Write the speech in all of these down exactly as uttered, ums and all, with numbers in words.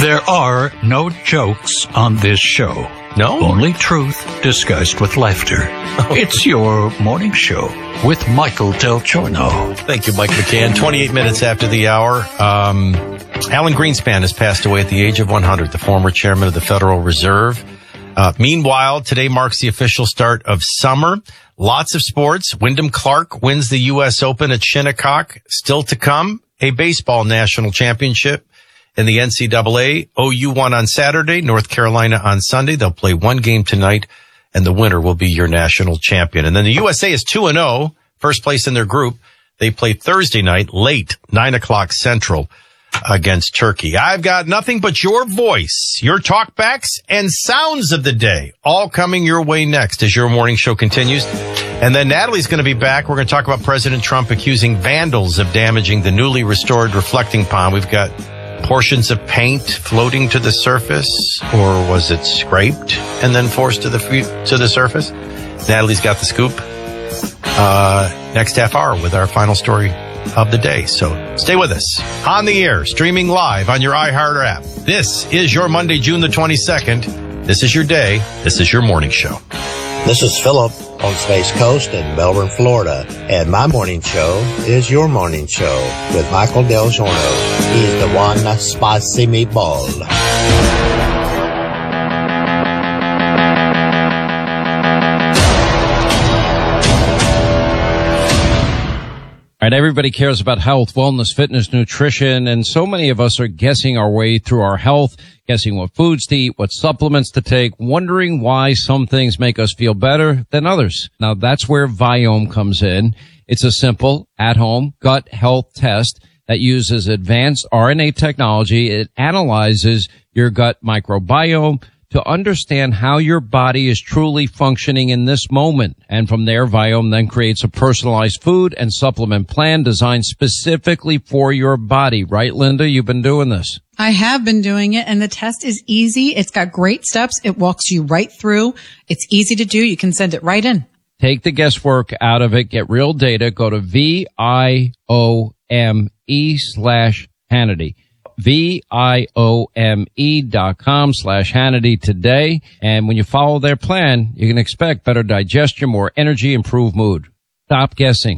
There are no jokes on this show. No? Only truth disguised with laughter. Oh. It's your morning show with Michael Del Giorno. Thank you, Mike McCann. twenty-eight minutes after the hour. Um, Alan Greenspan has passed away at the age of one hundred, the former chairman of the Federal Reserve. Uh, meanwhile, today marks the official start of summer. Lots of sports. Wyndham Clark wins the U S Open at Shinnecock. Still to come, a baseball national championship in the N C double A. O U won on Saturday, North Carolina on Sunday. They'll play one game tonight, and the winner will be your national champion. And then the U S A is two and oh, first place in their group. They play Thursday night, late, nine o'clock Central, against Turkey. I've got nothing but your voice, your talkbacks, and sounds of the day, all coming your way next as your morning show continues. And then Natalie's going to be back. We're going to talk about President Trump accusing vandals of damaging the newly restored reflecting pond. We've got portions of paint floating to the surface, or was it scraped and then forced to the to the surface? Natalie's got the scoop. Uh, next half hour with our final story of the day. So stay with us on the air, streaming live on your iHeart app. This is your Monday, June the twenty-second. This is your day. This is your morning show. This is Philip on Space Coast in Melbourne, Florida, and my morning show is your morning show with Michael Del Giorno. He's the one spicy meatball. All right, everybody cares about health, wellness, fitness, nutrition, and so many of us are guessing our way through our health, guessing what foods to eat, what supplements to take, wondering why some things make us feel better than others. Now, that's where Viome comes in. It's a simple, at-home gut health test that uses advanced R N A technology. It analyzes your gut microbiome to understand how your body is truly functioning in this moment. And from there, Viome then creates a personalized food and supplement plan designed specifically for your body. Right, Linda? You've been doing this. I have been doing it, and the test is easy. It's got great steps. It walks you right through. It's easy to do. You can send it right in. Take the guesswork out of it. Get real data. Go to V I O M E slash Hannity. V-I-O-M-E dot com slash Hannity today. And when you follow their plan, you can expect better digestion, more energy, improved mood. Stop guessing.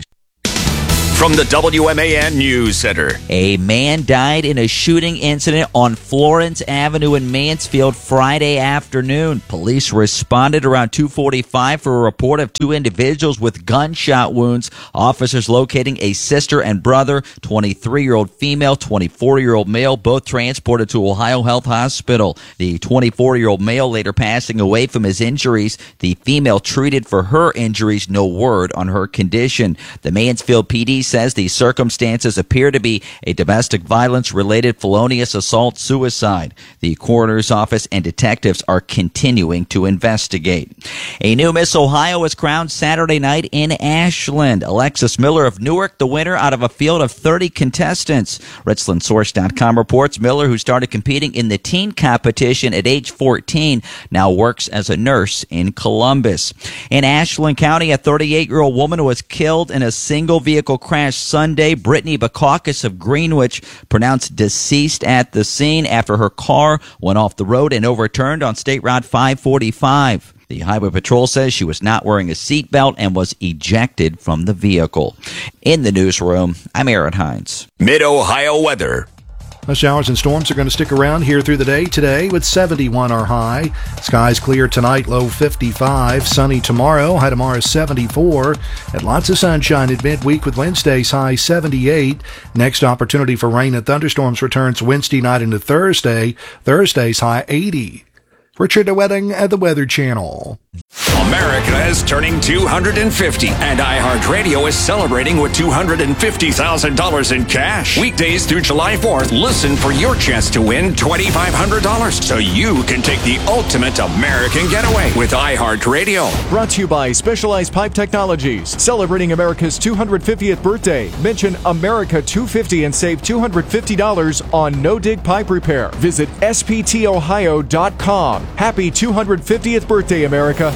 From the W M A N News Center. A man died in a shooting incident on Florence Avenue in Mansfield Friday afternoon. Police responded around two forty-five for a report of two individuals with gunshot wounds. Officers locating a sister and brother, twenty-three-year-old female, twenty-four-year-old male, both transported to Ohio Health Hospital. The twenty-four-year-old male later passing away from his injuries. The female treated for her injuries. No word on her condition. The Mansfield P D says the circumstances appear to be a domestic violence-related felonious assault suicide. The coroner's office and detectives are continuing to investigate. A new Miss Ohio was crowned Saturday night in Ashland. Alexis Miller of Newark, the winner out of a field of thirty contestants. Richland Source dot com reports Miller, who started competing in the teen competition at age fourteen, now works as a nurse in Columbus. In Ashland County, a thirty-eight-year-old woman was killed in a single-vehicle crash Sunday. Brittany Bacchus of Greenwich pronounced deceased at the scene after her car went off the road and overturned on State Route five forty-five. The Highway Patrol says she was not wearing a seatbelt and was ejected from the vehicle. In the newsroom, I'm Aaron Hines. Mid-Ohio weather. The showers and storms are going to stick around here through the day today with seventy-one our high. Skies clear tonight, low fifty-five. Sunny tomorrow, high tomorrow seventy-four. And lots of sunshine at midweek with Wednesday's high seventy-eight. Next opportunity for rain and thunderstorms returns Wednesday night into Thursday. Thursday's high eighty. Richard Wedding at the Weather Channel. America is turning two hundred fifty, and iHeartRadio is celebrating with two hundred fifty thousand dollars in cash. Weekdays through July fourth, listen for your chance to win twenty-five hundred dollars so you can take the ultimate American getaway with iHeartRadio. Brought to you by Specialized Pipe Technologies. Celebrating America's two hundred fiftieth birthday. Mention America two fifty and save two hundred fifty dollars on no-dig pipe repair. Visit S P T Ohio dot com. Happy two hundred fiftieth birthday, America.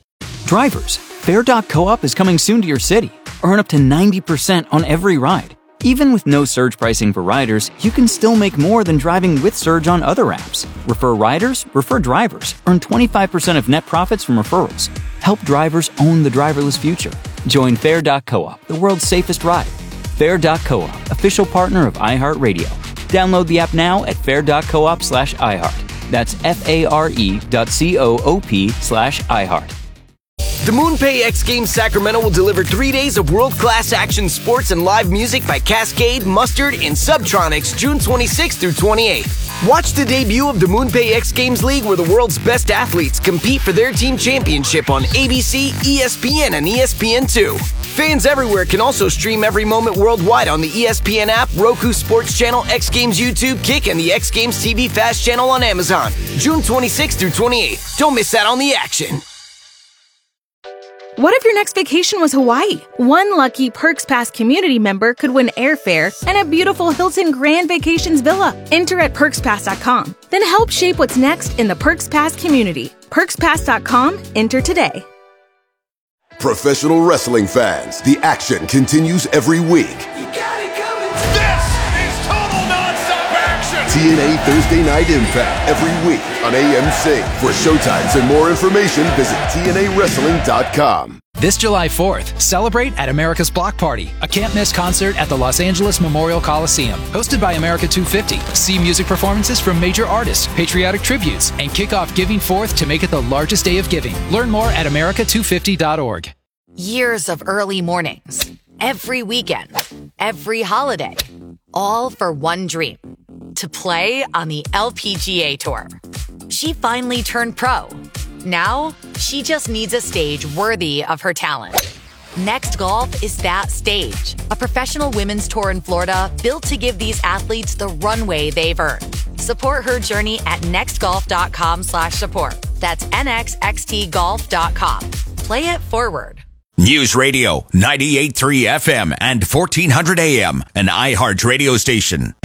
Drivers, Fair Dock Co-op is coming soon to your city. Earn up to ninety percent on every ride. Even with no surge pricing for riders, you can still make more than driving with Surge on other apps. Refer riders, refer drivers. Earn twenty-five percent of net profits from referrals. Help drivers own the driverless future. Join Fair dot coop, the world's safest ride. Fair dot coop, official partner of iHeartRadio. Download the app now at fair dot coop slash iHeart. That's F-A-R-E dot C-O-O-P slash iHeart. The MoonPay X Games Sacramento will deliver three days of world-class action sports and live music by Cascade, Mustard, and Subtronics June twenty-sixth through twenty-eighth. Watch the debut of the MoonPay X Games League, where the world's best athletes compete for their team championship on A B C, E S P N, and E S P N two. Fans everywhere can also stream every moment worldwide on the E S P N app, Roku Sports Channel, X Games YouTube, Kick, and the X Games T V Fast channel on Amazon. June twenty-sixth through twenty-eighth. Don't miss out on the action. What if your next vacation was Hawaii? One lucky Perks Pass community member could win airfare and a beautiful Hilton Grand Vacations villa. Enter at perks pass dot com. Then help shape what's next in the Perks Pass community. perks pass dot com. Enter today. Professional wrestling fans, the action continues every week. You got it coming. This is total nonstop action. T N A Thursday Night Impact every week on A M C. For showtimes and more information, visit T N A wrestling dot com. This July fourth, celebrate at America's Block Party, a can't-miss concert at the Los Angeles Memorial Coliseum. Hosted by America two fifty. See music performances from major artists, patriotic tributes, and kick off Giving Fourth to make it the largest day of giving. Learn more at America two fifty dot org. Years of early mornings, every weekend, every holiday, all for one dream, to play on the L P G A Tour. She finally turned pro. Now, she just needs a stage worthy of her talent. Next Golf is that stage, a professional women's tour in Florida built to give these athletes the runway they've earned. Support her journey at nextgolf.com slash support. That's N X X T golf dot com. Play it forward. News Radio, ninety-eight point three F M and fourteen hundred A M, an iHeart radio station.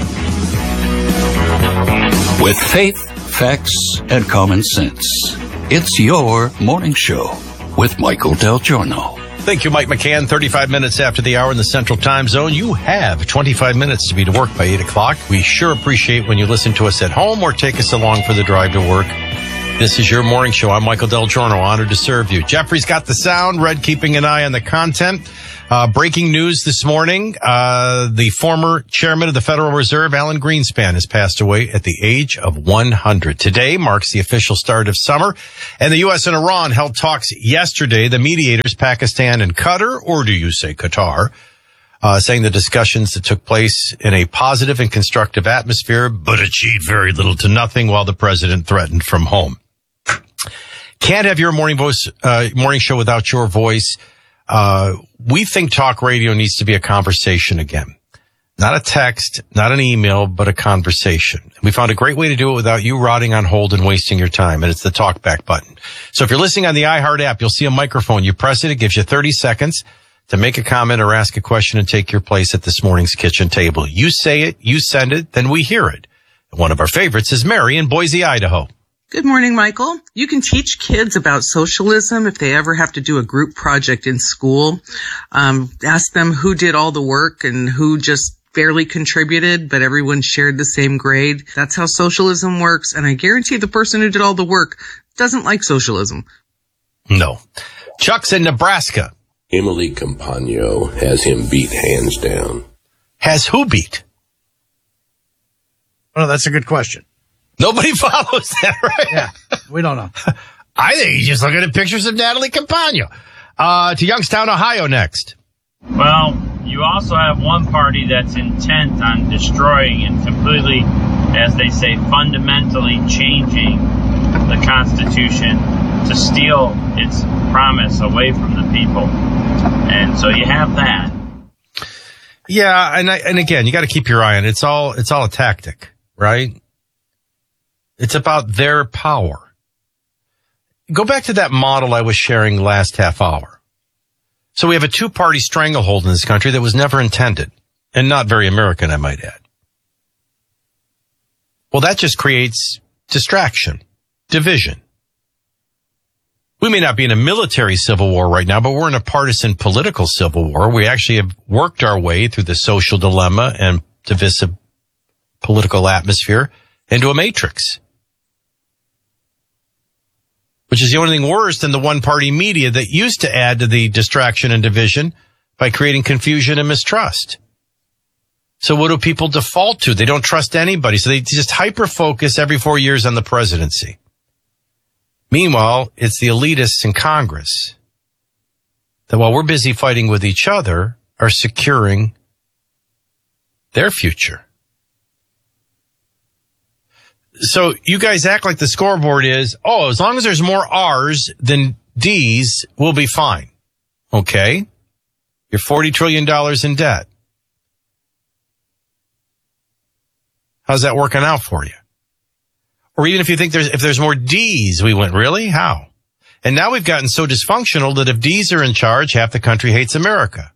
With faith, facts, and common sense, it's your morning show with Michael Del Giorno. Thank you, Mike McCann. thirty-five minutes after the hour in the Central Time Zone. You have twenty-five minutes to be to work by eight o'clock. We sure appreciate when you listen to us at home or take us along for the drive to work. This is your morning show. I'm Michael Del Giorno, honored to serve you. Jeffrey's got the sound, Red keeping an eye on the content. Uh, breaking news this morning, uh, the former chairman of the Federal Reserve, Alan Greenspan, has passed away at the age of one hundred. Today marks the official start of summer, and the U S and Iran held talks yesterday. The mediators, Pakistan and Qatar, or do you say Qatar, uh, saying the discussions that took place in a positive and constructive atmosphere, but achieved very little to nothing while the president threatened from home. Can't have your morning voice, uh, morning show without your voice. Uh, we think talk radio needs to be a conversation again. Not a text, not an email, but a conversation. We found a great way to do it without you rotting on hold and wasting your time, and it's the talk back button. So if you're listening on the iHeart app, you'll see a microphone. You press it, it gives you thirty seconds to make a comment or ask a question and take your place at this morning's kitchen table. You say it, you send it, then we hear it. One of our favorites is Mary in Boise, Idaho. Good morning, Michael. You can teach kids about socialism if they ever have to do a group project in school. Um, ask them who did all the work and who just barely contributed, but everyone shared the same grade. That's how socialism works, and I guarantee the person who did all the work doesn't like socialism. No. Chuck's in Nebraska. Emily Campagno has him beat hands down. Has who beat? Oh, that's a good question. Nobody follows that, right? Yeah, we don't know. I think he's just looking at pictures of Natalie Campagno. Uh, to Youngstown, Ohio next. Well, you also have one party that's intent on destroying and completely, as they say, fundamentally changing the Constitution to steal its promise away from the people. And so you have that. Yeah, and I, and again, you got to keep your eye on it. It's all, it's all a tactic, right? It's about their power. Go back to that model I was sharing last half hour. So we have a two-party stranglehold in this country that was never intended, and not very American, I might add. Well, that just creates distraction, division. We may not be in a military civil war right now, but we're in a partisan political civil war. We actually have worked our way through the social dilemma and divisive political atmosphere into a matrix, which is the only thing worse than the one-party media that used to add to the distraction and division by creating confusion and mistrust. So what do people default to? They don't trust anybody, so they just hyper-focus every four years on the presidency. Meanwhile, it's the elitists in Congress that while we're busy fighting with each other are securing their future. So you guys act like the scoreboard is, oh, as long as there's more R's than D's, we'll be fine. Okay. You're forty trillion dollars in debt. How's that working out for you? Or even if you think there's, if there's more D's, we went, really? How? And now we've gotten so dysfunctional that if D's are in charge, half the country hates America.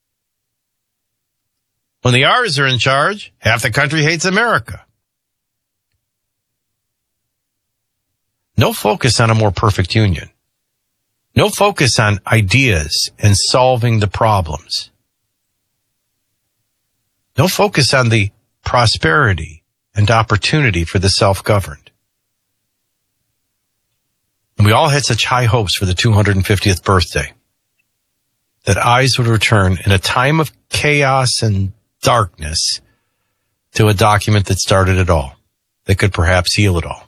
When the R's are in charge, half the country hates America. No focus on a more perfect union. No focus on ideas and solving the problems. No focus on the prosperity and opportunity for the self-governed. And we all had such high hopes for the two hundred fiftieth birthday that eyes would return in a time of chaos and darkness to a document that started it all, that could perhaps heal it all.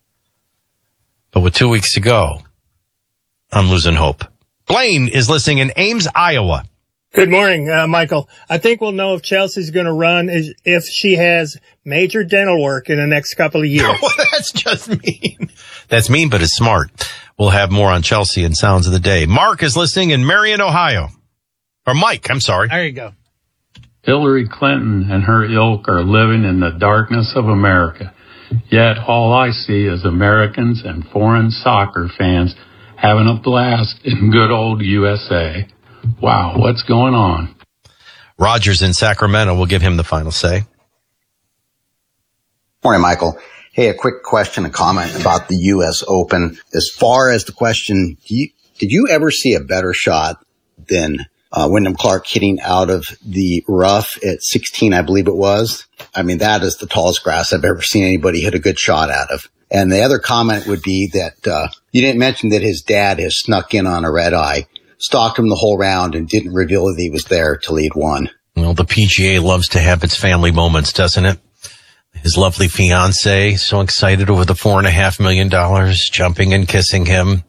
But with two weeks to go, I'm losing hope. Blaine is listening in Ames, Iowa. Good morning, uh, Michael. I think we'll know if Chelsea's going to run is if she has major dental work in the next couple of years. Well, that's just mean. That's mean, but it's smart. We'll have more on Chelsea and Sounds of the Day. Mark is listening in Marion, Ohio. Or Mike, I'm sorry. There you go. Hillary Clinton and her ilk are living in the darkness of America. Yet all I see is Americans and foreign soccer fans having a blast in good old U S A. Wow, what's going on? Rogers in Sacramento will give him the final say. Morning, Michael. Hey, a quick question, a comment about the U S Open. As far as the question, do you, did you ever see a better shot than uh, Wyndham Clark hitting out of the rough at sixteen, I believe it was? I mean, that is the tallest grass I've ever seen anybody hit a good shot out of. And the other comment would be that uh, you didn't mention that his dad has snuck in on a red eye, stalked him the whole round, and didn't reveal that he was there till he'd won. Well, the P G A loves to have its family moments, doesn't it? His lovely fiance, so excited over the four and a half million dollars, jumping and kissing him.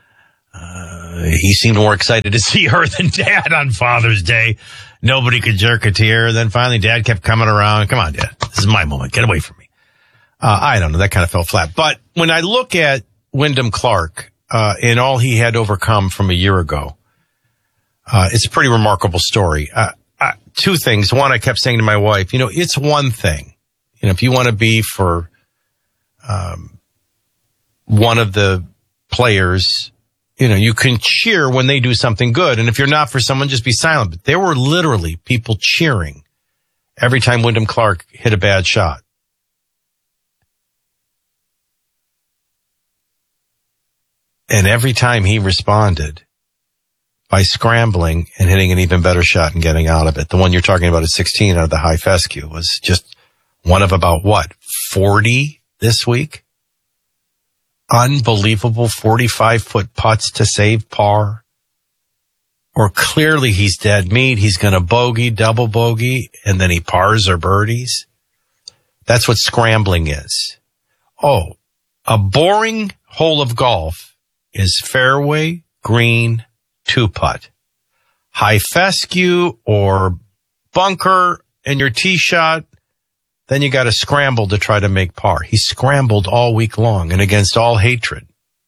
Uh, he seemed more excited to see her than Dad on Father's Day. Nobody could jerk a tear. Then finally, Dad kept coming around. Come on, Dad. This is my moment. Get away from me. Uh, I don't know. That kind of fell flat. But when I look at Wyndham Clark, uh, and all he had overcome from a year ago, uh, it's a pretty remarkable story. Uh, uh, two things. One, I kept saying to my wife, you know, it's one thing. You know, if you want to be for, um, one of the players, you know, you can cheer when they do something good. And if you're not for someone, just be silent. But there were literally people cheering every time Wyndham Clark hit a bad shot. And every time he responded by scrambling and hitting an even better shot and getting out of it. The one you're talking about at sixteen out of the high fescue was just one of about, what, forty this week? Unbelievable forty-five foot putts to save par. Or clearly he's dead meat. He's going to bogey, double bogey, and then he pars or birdies. That's what scrambling is. Oh, a boring hole of golf is fairway, green, two-putt. High fescue or bunker and your tee shot, then you got to scramble to try to make par. He scrambled all week long and against all hatred.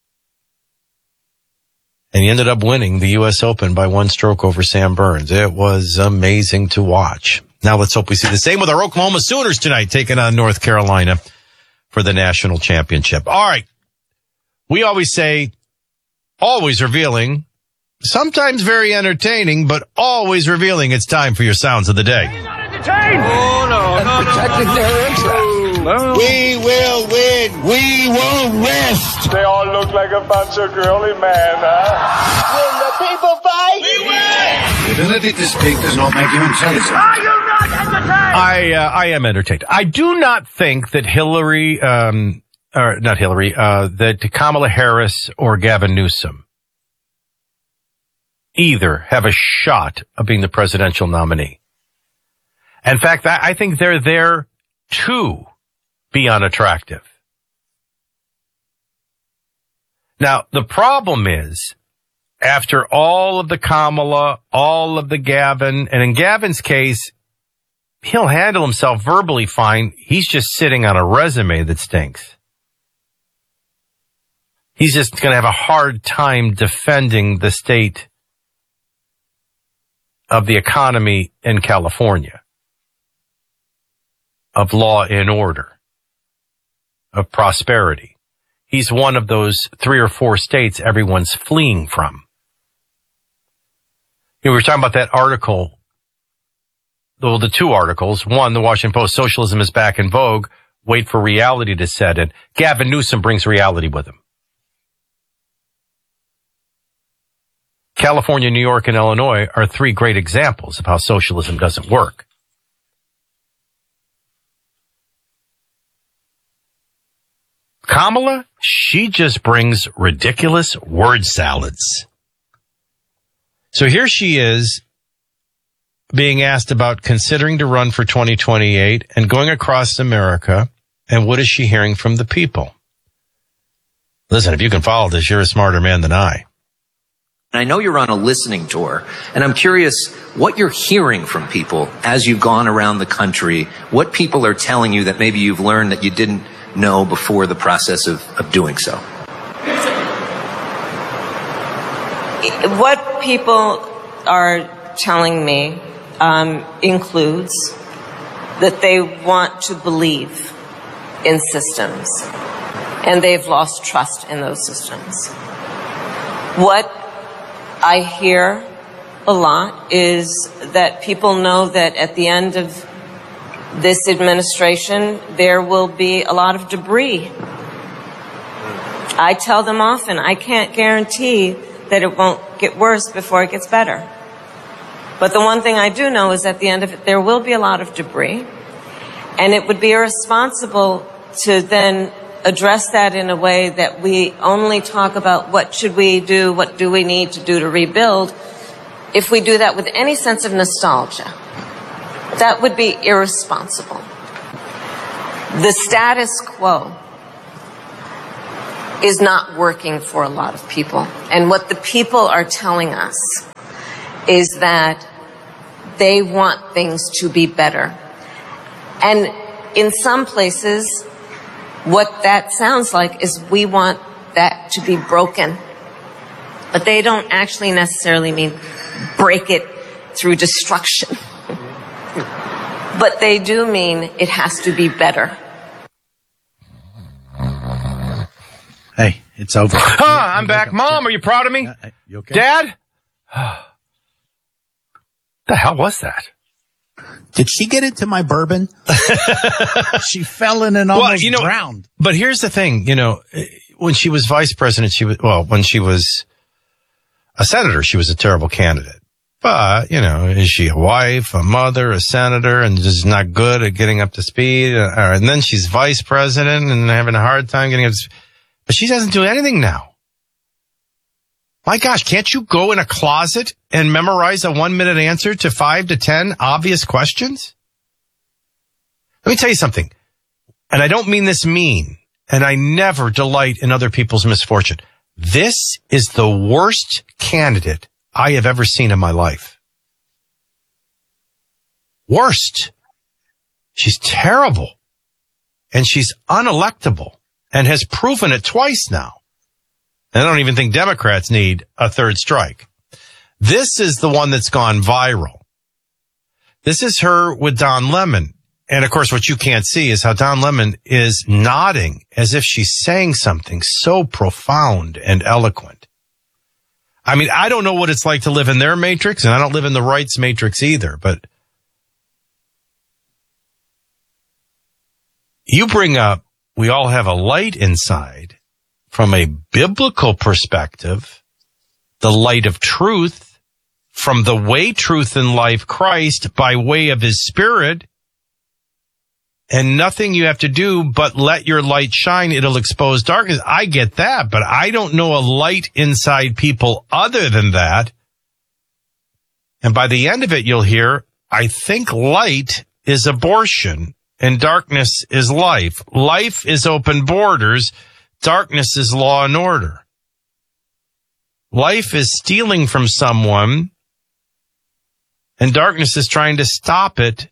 And he ended up winning the U S Open by one stroke over Sam Burns. It was amazing to watch. Now let's hope we see the same with our Oklahoma Sooners tonight, taking on North Carolina for the national championship. All right. We always say, always revealing, sometimes very entertaining, but always revealing. It's time for your Sounds of the Day. Oh, no, no, no, no, no, no. We will win. said, we won't rest. They all look like a bunch of girly men, huh? When the people fight, we win! The ability to speak does not make you intelligent. Are you not entertained? I, uh, I am entertained. I do not think that Hillary, um, or not Hillary, uh, that Kamala Harris or Gavin Newsom either have a shot of being the presidential nominee. In fact, I think they're there to be unattractive. Now, the problem is, after all of the Kamala, all of the Gavin, and in Gavin's case, he'll handle himself verbally fine. He's just sitting on a resume that stinks. He's just going to have a hard time defending the state of the economy in California, of law and order, of prosperity. He's one of those three or four states everyone's fleeing from. You know, we were talking about that article, well, the two articles. One, the Washington Post, socialism is back in vogue. Wait for reality to set in. Gavin Newsom brings reality with him. California, New York, and Illinois are three great examples of how socialism doesn't work. Kamala, she just brings ridiculous word salads. So here she is being asked about considering to run for twenty twenty-eight and going across America. And what is she hearing from the people? Listen, if you can follow this, you're a smarter man than I. I know you're on a listening tour, and I'm curious what you're hearing from people as you've gone around the country, what people are telling you that maybe you've learned that you didn't know before the process of, of doing so. What people are telling me um, includes that they want to believe in systems, and they've lost trust in those systems. What I hear a lot is that people know that at the end of this administration, there will be a lot of debris. I tell them often, I can't guarantee that it won't get worse before it gets better. But the one thing I do know is at the end of it, there will be a lot of debris. And it would be irresponsible to then address that in a way that we only talk about what should we do, what do we need to do to rebuild. If we do that with any sense of nostalgia, that would be irresponsible. The status quo is not working for a lot of people. And what the people are telling us is that they want things to be better. And in some places, what that sounds like is we want that to be broken. But they don't actually necessarily mean break it through destruction. But they do mean it has to be better. Hey, it's over. Ah, I'm back. Mom, are you proud of me? Uh, you okay? Dad? The hell was that? Did she get into my bourbon? She fell in and almost well, you know, drowned. But here's the thing, you know, when she was vice president, she was, well, when she was a senator, she was a terrible candidate. But, you know, is she a wife, a mother, a senator, and just not good at getting up to speed? Uh, and then she's vice president and having a hard time getting up to speed. But she doesn't do anything now. My gosh, can't you go in a closet and memorize a one-minute answer to five to ten obvious questions? Let me tell you something, and I don't mean this mean, and I never delight in other people's misfortune. This is the worst candidate I have ever seen in my life. Worst. She's terrible, and she's unelectable, and has proven it twice now. I don't even think Democrats need a third strike. This is the one that's gone viral. This is her with Don Lemon. And of course, what you can't see is how Don Lemon is nodding as if she's saying something so profound and eloquent. I mean, I don't know what it's like to live in their matrix, and I don't live in the right's matrix either, but you bring up we all have a light inside from a biblical perspective, the light of truth from the way, truth, and life, Christ, by way of his Spirit. And nothing you have to do but let your light shine. It'll expose darkness. I get that, but I don't know a light inside people other than that. And by the end of it, you'll hear, I think light is abortion and darkness is life. Life is open borders. Darkness is law and order. Life is stealing from someone and darkness is trying to stop it.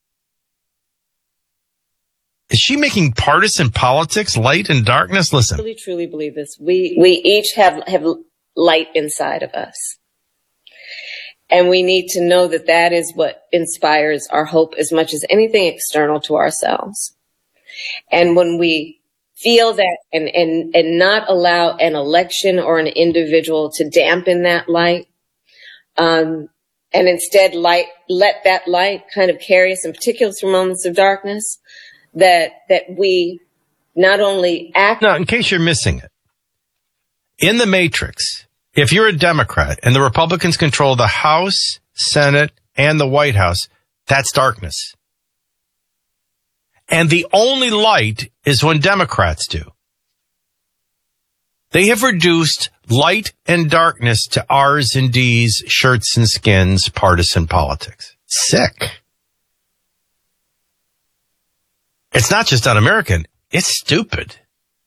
Is she making partisan politics, light and darkness? Listen. I really, truly believe this. We, we each have, have light inside of us. And we need to know that that is what inspires our hope as much as anything external to ourselves. And when we feel that and, and, and not allow an election or an individual to dampen that light, um, and instead light, let that light kind of carry us in particular through moments of darkness, that, that we not only act. Now, in case you're missing it, in the Matrix, if you're a Democrat and the Republicans control the House, Senate, and the White House, that's darkness. And the only light is when Democrats do. They have reduced light and darkness to R's and D's, shirts and skins, partisan politics. Sick. It's not just un-American, it's stupid.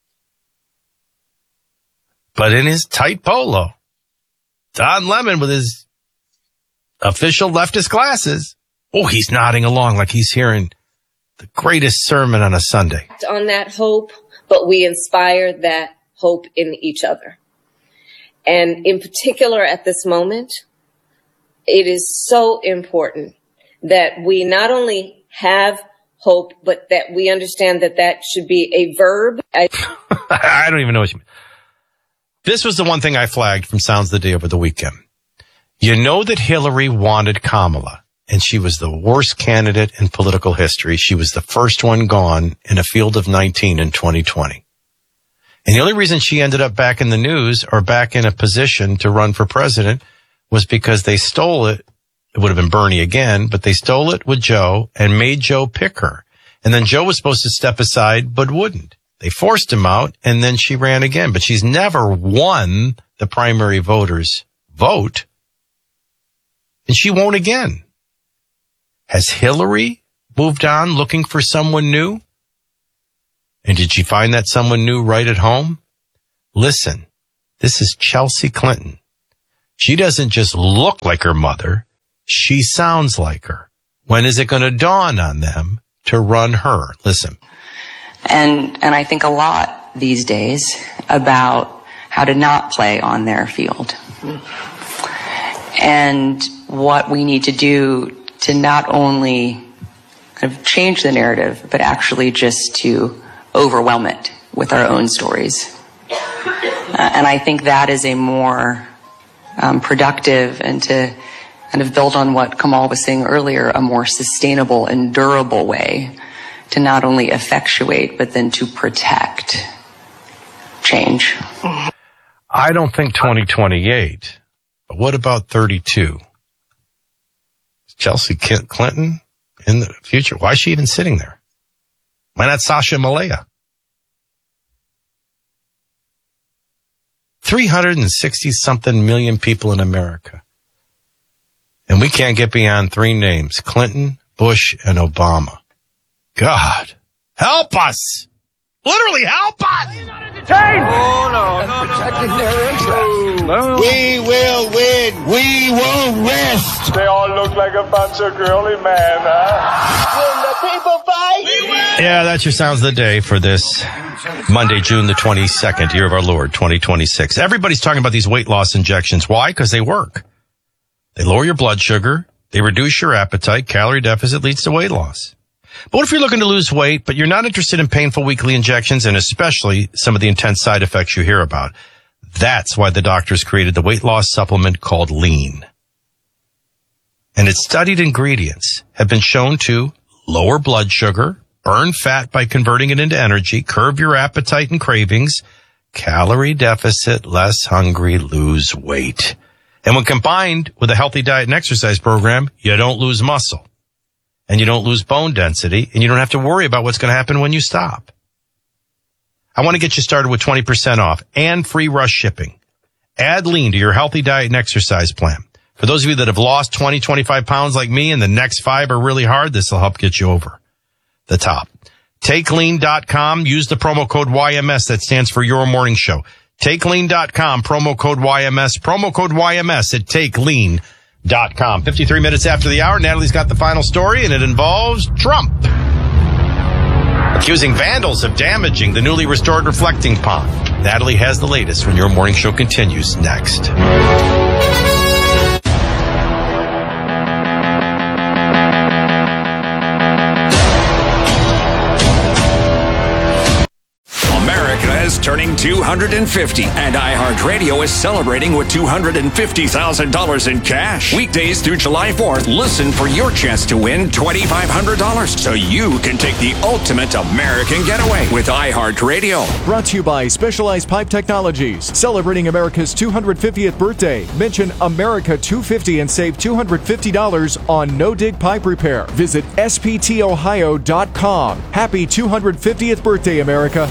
But in his tight polo, Don Lemon with his official leftist glasses, oh, he's nodding along like he's hearing the greatest sermon on a Sunday. On that hope, but we inspire that hope in each other. And in particular at this moment, it is so important that we not only have hope, but that we understand that that should be a verb. I, I don't even know what you mean. This was the one thing I flagged from Sounds of the Day over the weekend. You know that Hillary wanted Kamala, and she was the worst candidate in political history. She was the first one gone in a field of nineteen in twenty twenty. And the only reason she ended up back in the news or back in a position to run for president was because they stole it. It would have been Bernie again, but they stole it with Joe and made Joe pick her. And then Joe was supposed to step aside, but wouldn't. They forced him out, and then she ran again. But she's never won the primary voters' vote, and she won't again. Has Hillary moved on looking for someone new? And did she find that someone new right at home? Listen, this is Chelsea Clinton. She doesn't just look like her mother. She sounds like her. When is it going to dawn on them to run her? Listen. And, and I think a lot these days about how to not play on their field. And what we need to do to not only kind of change the narrative, but actually just to overwhelm it with our own stories. Uh, and I think that is a more um, productive and to kind of build on what Kamal was saying earlier, a more sustainable and durable way to not only effectuate, but then to protect change. I don't think twenty twenty-eight, but what about thirty-two? Is Chelsea Clinton in the future? Why is she even sitting there? Why not Sasha Malaya? three hundred sixty something million people in America. And we can't get beyond three names, Clinton, Bush, and Obama. God, help us! Literally help us! Oh, no, no, protecting their interests. We will win. We won't rest. They all look like a bunch of girly men, huh? When the people fight, we win. Yeah, that's your Sounds of the Day for this Monday, June the twenty-second, year of our Lord, twenty twenty-six. Everybody's talking about these weight loss injections. Why? Because they work. They lower your blood sugar. They reduce your appetite. Calorie deficit leads to weight loss. But what if you're looking to lose weight, but you're not interested in painful weekly injections and especially some of the intense side effects you hear about? That's why the doctors created the weight loss supplement called Lean. And its studied ingredients have been shown to lower blood sugar, burn fat by converting it into energy, curb your appetite and cravings, calorie deficit, less hungry, lose weight. And when combined with a healthy diet and exercise program, you don't lose muscle and you don't lose bone density and you don't have to worry about what's going to happen when you stop. I want to get you started with twenty percent off and free rush shipping. Add Lean to your healthy diet and exercise plan. For those of you that have lost twenty, twenty-five pounds like me and the next five are really hard, this will help get you over the top. Take lean dot com. Use the promo code Y M S. That stands for Your Morning Show. Take lean dot com. Promo code Y M S. Promo code Y M S at take lean dot com. fifty-three minutes after the hour, Natalie's got the final story, and it involves Trump accusing vandals of damaging the newly restored reflecting pond. Natalie has the latest when Your Morning Show continues next. America is turning two hundred fifty, and iHeartRadio is celebrating with two hundred fifty thousand dollars in cash. Weekdays through July fourth, listen for your chance to win twenty-five hundred dollars so you can take the ultimate American getaway with iHeartRadio. Brought to you by Specialized Pipe Technologies. Celebrating America's two hundred fiftieth birthday. Mention America two fifty and save two hundred fifty dollars on no-dig pipe repair. Visit S P T ohio dot com. Happy two hundred fiftieth birthday, America.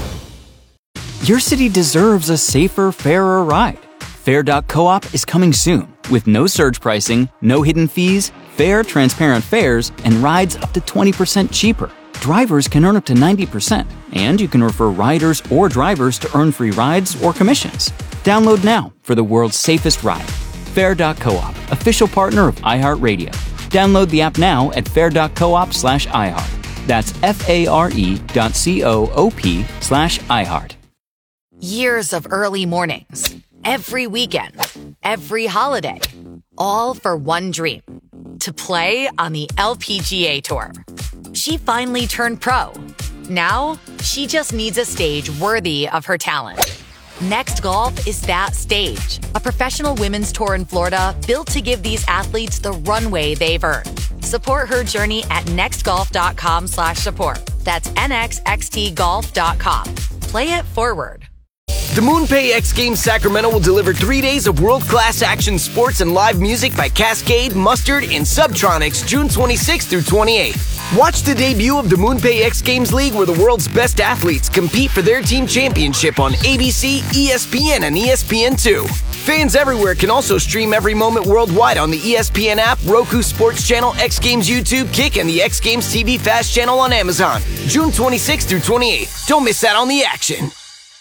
Your city deserves a safer, fairer ride. Fair dot coop is coming soon with no surge pricing, no hidden fees, fair, transparent fares, and rides up to twenty percent cheaper. Drivers can earn up to ninety percent, and you can refer riders or drivers to earn free rides or commissions. Download now for the world's safest ride. Fair dot coop, official partner of iHeartRadio. Download the app now at fair dot coop slash iHeart. That's F-A-R-E dot C-O-O-P slash iHeart. Years of early mornings, every weekend, every holiday, all for one dream, to play on the L P G A Tour. She finally turned pro. Now, she just needs a stage worthy of her talent. Next Golf is that stage, a professional women's tour in Florida built to give these athletes the runway they've earned. Support her journey at next golf dot com slash support. That's N X X T golf dot com. Play it forward. The MoonPay X Games Sacramento will deliver three days of world-class action sports and live music by Cascade, Mustard, and Subtronics June twenty-sixth through twenty-eighth. Watch the debut of the MoonPay X Games League where the world's best athletes compete for their team championship on A B C, E S P N, and E S P N two. Fans everywhere can also stream every moment worldwide on the E S P N app, Roku Sports Channel, X Games YouTube, Kick, and the X Games T V Fast Channel on Amazon. June twenty-sixth through twenty-eighth. Don't miss out on the action.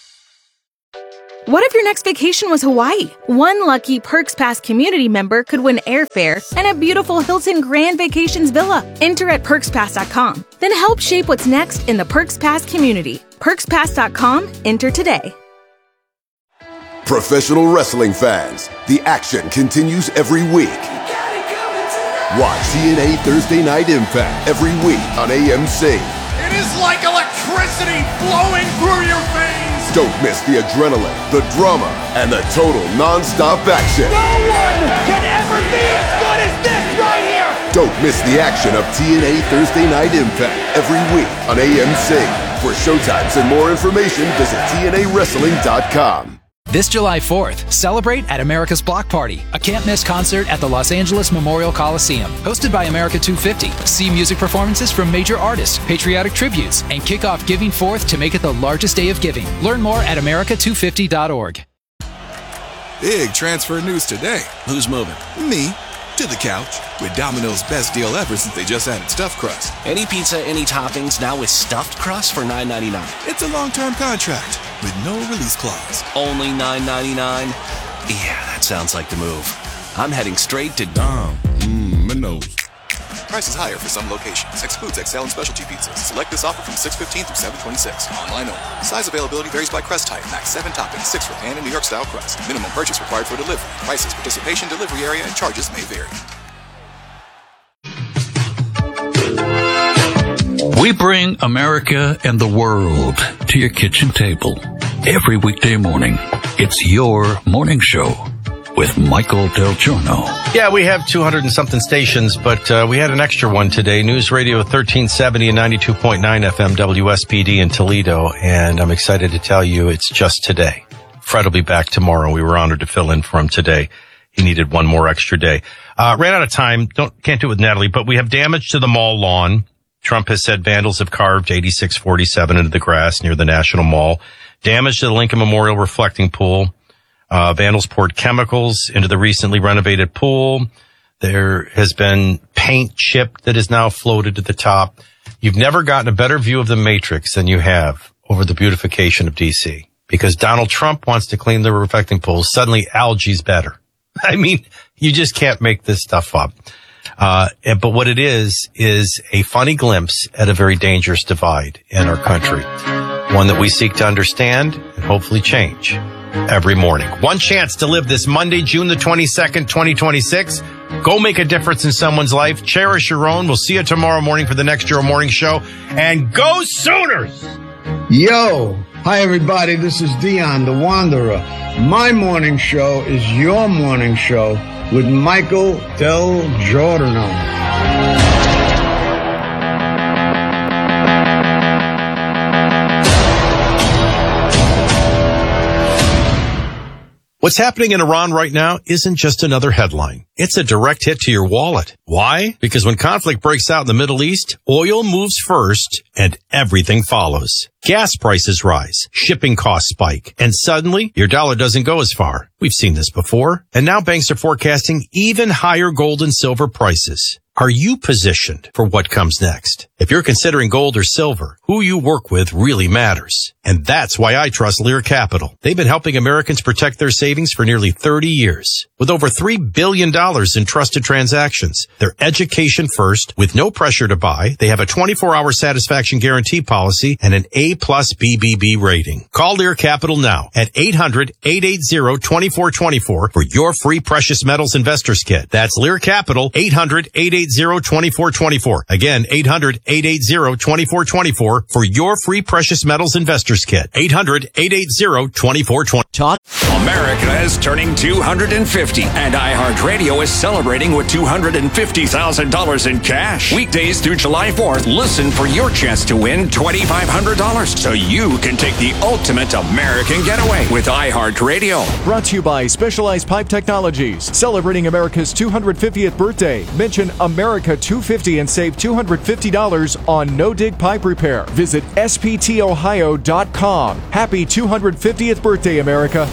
What if your next vacation was Hawaii? One lucky Perks Pass community member could win airfare and a beautiful Hilton Grand Vacations Villa. Enter at perks pass dot com. Then help shape what's next in the Perks Pass community. perks pass dot com. Enter today. Professional wrestling fans, the action continues every week. Watch T N A Thursday Night Impact every week on A M C. It is like electricity flowing through your veins. Don't miss the adrenaline, the drama, and the total non-stop action. No one can ever be as good as this right here. Don't miss the action of T N A Thursday Night Impact every week on A M C. For showtimes and more information, visit T N A wrestling dot com. This July fourth, celebrate at America's Block Party, a can't-miss concert at the Los Angeles Memorial Coliseum. Hosted by America two fifty. See music performances from major artists, patriotic tributes, and kick off Giving Fourth to make it the largest day of giving. Learn more at america two fifty dot org. Big transfer news today. Who's moving? Me. To the couch. With Domino's best deal ever since they just added stuffed crust. Any pizza, any toppings, now with stuffed crust for nine ninety-nine. It's a long-term contract with no release clause. Only nine ninety-nine? Yeah, that sounds like the move. I'm heading straight to Dom. Mmm, my nose. Prices higher for some locations. Excludes X L and specialty pizzas. Select this offer from six fifteen through seven twenty-six. Online only. Size availability varies by crust type. Max seven toppings, six for pan and New York style crust. Minimum purchase required for delivery. Prices, participation, delivery area, and charges may vary. We bring America and the world to your kitchen table every weekday morning. It's Your Morning Show with Michael Del Giorno. Yeah, we have two hundred and something stations, but uh, we had an extra one today. News Radio thirteen seventy and ninety-two point nine F M W S P D in Toledo. And I'm excited to tell you it's just today. Fred will be back tomorrow. We were honored to fill in for him today. He needed one more extra day. Uh, ran out of time. Don't, can't do it with Natalie, but we have damage to the mall lawn. Trump has said vandals have carved eighty-six forty-seven into the grass near the National Mall. Damage to the Lincoln Memorial reflecting pool. Uh, vandals poured chemicals into the recently renovated pool. There has been paint chipped that is now floated to the top. You've never gotten a better view of the matrix than you have over the beautification of D C because Donald Trump wants to clean the reflecting pools. Suddenly algae's better. I mean, you just can't make this stuff up. Uh, and, but what it is, is a funny glimpse at a very dangerous divide in our country. One that we seek to understand and hopefully change every morning. One chance to live this Monday, June the twenty-second, twenty twenty-six. Go make a difference in someone's life. Cherish your own. We'll see you tomorrow morning for the next Your Morning Show. And go Sooners! Yo! Hi, everybody. This is Dion, the Wanderer. My morning show is your morning show with Michael Del Giorno. What's happening in Iran right now isn't just another headline. It's a direct hit to your wallet. Why? Because when conflict breaks out in the Middle East, oil moves first and everything follows. Gas prices rise, shipping costs spike, and suddenly your dollar doesn't go as far. We've seen this before. And now banks are forecasting even higher gold and silver prices. Are you positioned for what comes next? If you're considering gold or silver, who you work with really matters. And that's why I trust Lear Capital. They've been helping Americans protect their savings for nearly thirty years. With over three billion dollars in trusted transactions, they're education first with no pressure to buy. They have a twenty-four hour satisfaction guarantee policy and an A plus B B B rating. Call Lear Capital now at eight hundred, eight eight zero, two four two four for your free precious metals investors kit. That's Lear Capital, eight hundred, eight eight zero, two four two four. Again, eight hundred, eight eight zero, two four two four for your free precious metals investors kit. eight hundred, eight eight zero, two four two four. America is turning two hundred fifty, and iHeartRadio is celebrating with two hundred fifty thousand dollars in cash. Weekdays through July fourth, listen for your chance to win twenty-five hundred dollars so you can take the ultimate American getaway with iHeartRadio. Brought to you by Specialized Pipe Technologies. Celebrating America's two hundred fiftieth birthday. Mention America two fifty and save two hundred fifty dollars on no-dig pipe repair. Visit S P T Ohio dot com. Happy two hundred fiftieth birthday, America.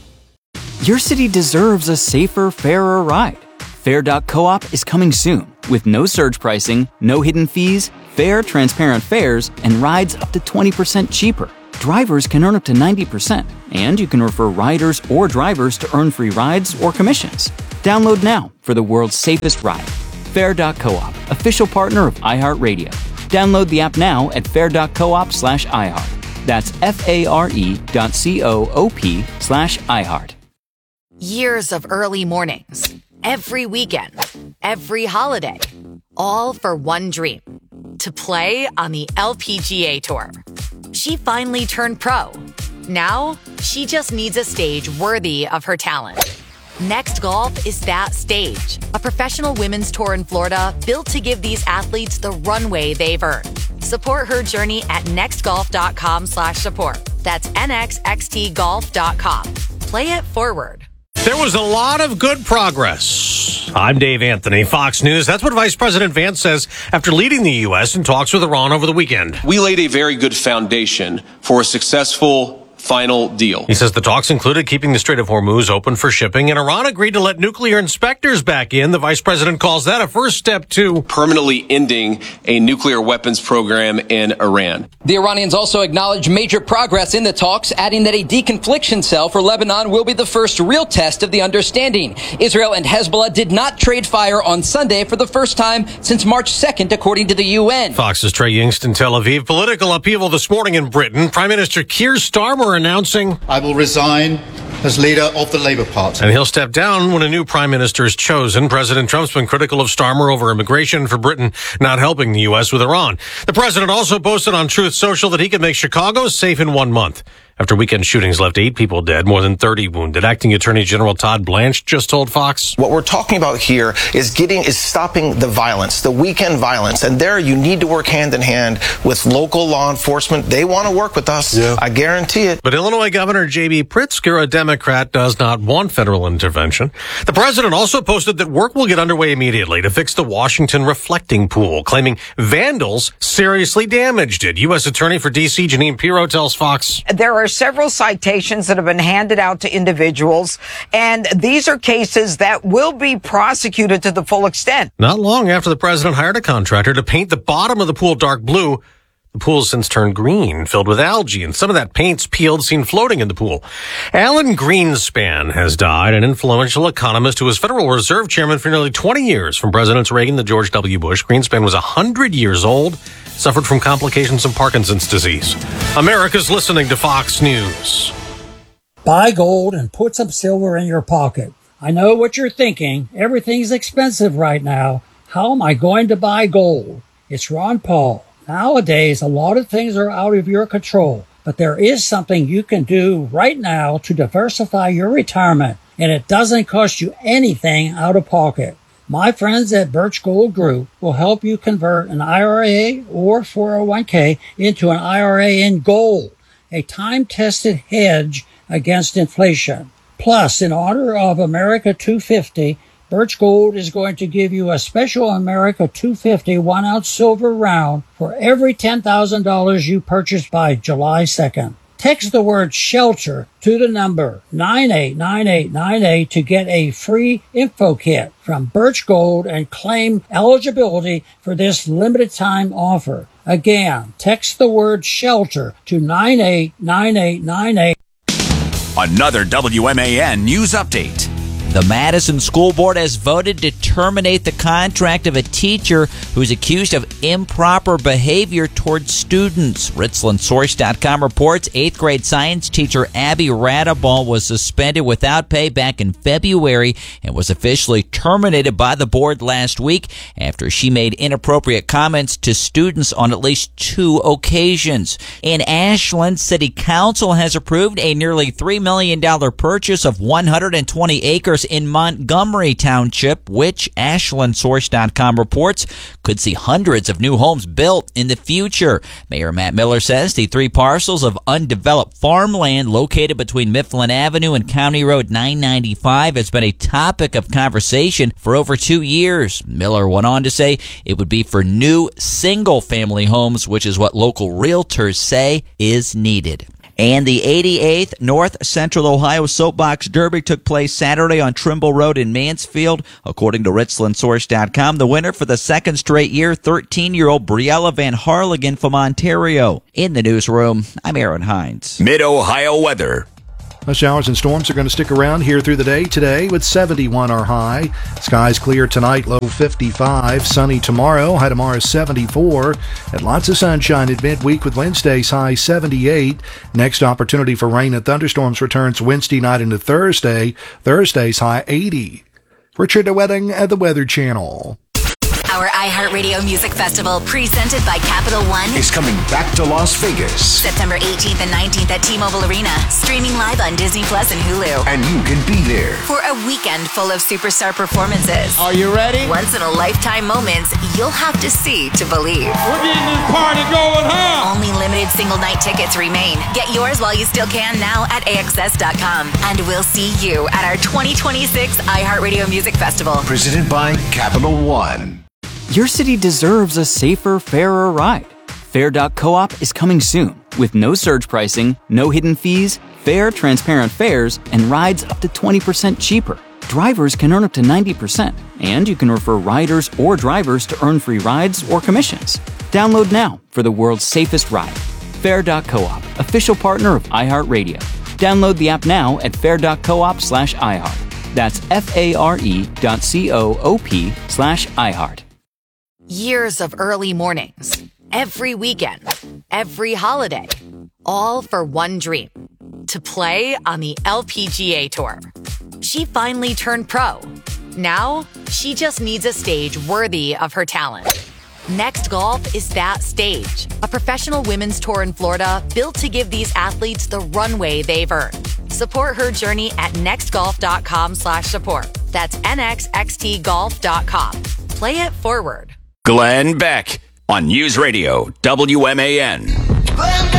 Your city deserves a safer, fairer ride. Fair dot coop is coming soon with no surge pricing, no hidden fees, fair, transparent fares, and rides up to twenty percent cheaper. Drivers can earn up to ninety percent, and you can refer riders or drivers to earn free rides or commissions. Download now for the world's safest ride. Fair dot coop, official partner of iHeartRadio. Download the app now at fair dot coop slash iHeart. That's F-A-R-E dot C-O-O-P slash iHeart. Years of early mornings, every weekend, every holiday, all for one dream, to play on the L P G A Tour. She finally turned pro. Now, she just needs a stage worthy of her talent. Next Golf is that stage, a professional women's tour in Florida built to give these athletes the runway they've earned. Support her journey at next golf dot com slash support. That's N X X T golf dot com. Play it forward. There was a lot of good progress. I'm Dave Anthony, Fox News. That's what Vice President Vance says after leading the U S in talks with Iran over the weekend. We laid a very good foundation for a successful final deal. He says the talks included keeping the Strait of Hormuz open for shipping, and Iran agreed to let nuclear inspectors back in. The vice president calls that a first step to permanently ending a nuclear weapons program in Iran. The Iranians also acknowledged major progress in the talks, adding that a deconfliction cell for Lebanon will be the first real test of the understanding. Israel and Hezbollah did not trade fire on Sunday for the first time since March second, according to the U N. Fox's Trey Yingst in Tel Aviv. Political upheaval this morning in Britain. Prime Minister Keir Starmer announcing, I will resign as leader of the Labour Party. And he'll step down when a new prime minister is chosen. President Trump's been critical of Starmer over immigration for Britain not helping the U S with Iran. The president also posted on Truth Social that he could make Chicago safe in one month. after weekend shootings left eight people dead, more than thirty wounded. Acting Attorney General Todd Blanche just told Fox. What we're talking about here is getting, is stopping the violence, the weekend violence. And there you need to work hand in hand with local law enforcement. They want to work with us. Yeah. I guarantee it. But Illinois Governor J B Pritzker, a Democrat, does not want federal intervention. The president also posted that work will get underway immediately to fix the Washington reflecting pool, claiming vandals seriously damaged it. U S Attorney for D C Janine Pirro tells Fox. There are several citations that have been handed out to individuals, and these are cases that will be prosecuted to the full extent. Not long after the president hired a contractor to paint the bottom of the pool dark blue, the pool has since turned green, filled with algae, and some of that paint's peeled, seen floating in the pool. Alan Greenspan has died, an influential economist who was Federal Reserve Chairman for nearly twenty years, from Presidents Reagan to George W. Bush. Greenspan was one hundred years old, suffered from complications from Parkinson's disease. America's listening to Fox News. Buy gold and put some silver in your pocket. I know what you're thinking. Everything's expensive right now. How am I going to buy gold? It's Ron Paul. Nowadays, a lot of things are out of your control, but there is something you can do right now to diversify your retirement, and it doesn't cost you anything out of pocket. My friends at Birch Gold Group will help you convert an I R A or four oh one k into an I R A in gold, a time-tested hedge against inflation. Plus, in honor of America two fifty, Birch Gold is going to give you a special America two fifty one-ounce silver round for every ten thousand dollars you purchase by July second. Text the word SHELTER to the number nine eight nine eight nine eight to get a free info kit from Birch Gold and claim eligibility for this limited time offer. Again, text the word SHELTER to nine eight nine eight nine eight. Another W M A N news update. The Madison School Board has voted to terminate the contract of a teacher who's accused of improper behavior towards students. Richland Source dot com reports eighth grade science teacher Abby Radaball was suspended without pay back in February and was officially terminated by the board last week after she made inappropriate comments to students on at least two occasions. In Ashland, City Council has approved a nearly three million dollars purchase of one hundred twenty acres in Montgomery Township, which Ashland Source dot com reports could see hundreds of new homes built in the future. Mayor Matt Miller says the three parcels of undeveloped farmland located between Mifflin Avenue and County Road nine ninety-five has been a topic of conversation for over two years. Miller went on to say it would be for new single-family homes, which is what local realtors say is needed. And the eighty-eighth North Central Ohio Soapbox Derby took place Saturday on Trimble Road in Mansfield. According to Richland Source dot com, the winner for the second straight year, thirteen-year-old Briella Van Harlingen from Ontario. In the newsroom, I'm Aaron Hines. Mid-Ohio weather. The showers and storms are going to stick around here through the day today with seventy-one our high. Skies clear tonight, low fifty-five. Sunny tomorrow, high tomorrow seventy-four. And lots of sunshine at midweek with Wednesday's high seventy-eight. Next opportunity for rain and thunderstorms returns Wednesday night into Thursday. Thursday's high eighty. Richard Wedding at the Weather Channel. Our iHeartRadio Music Festival, presented by Capital One, is coming back to Las Vegas. September eighteenth and nineteenth at T-Mobile Arena, streaming live on Disney Plus and Hulu. And you can be there for a weekend full of superstar performances. Are you ready? Once-in-a-lifetime moments you'll have to see to believe. We're getting this party going, huh? Only limited single-night tickets remain. Get yours while you still can now at A X S dot com. And we'll see you at our twenty twenty-six iHeartRadio Music Festival. Presented by Capital One. Your city deserves a safer, fairer ride. Fair dot coop is coming soon with no surge pricing, no hidden fees, fair, transparent fares, and rides up to twenty percent cheaper. Drivers can earn up to ninety percent, and you can refer riders or drivers to earn free rides or commissions. Download now for the world's safest ride. Fair dot coop, official partner of iHeartRadio. Download the app now at fair dot coop slash iHeart. That's F-A-R-E dot C-O-O-P slash iHeart. Years of early mornings, every weekend, every holiday, all for one dream, to play on the L P G A Tour. She finally turned pro. Now, she just needs a stage worthy of her talent. Next Golf is that stage, a professional women's tour in Florida built to give these athletes the runway they've earned. Support her journey at nextgolf.com slash support. That's nxxtgolf dot com. Play it forward. Glenn Beck on News Radio W M A N.